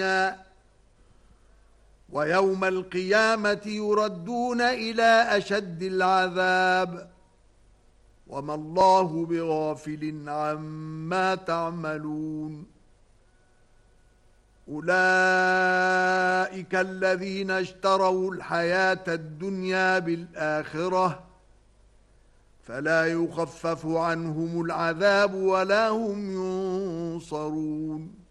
ويوم القيامة يردون إلى أشد العذاب وما الله بغافل عما تعملون أولئك الذين اشتروا الحياة الدنيا بالآخرة فلا يخفف عنهم العذاب ولا هم ينصرون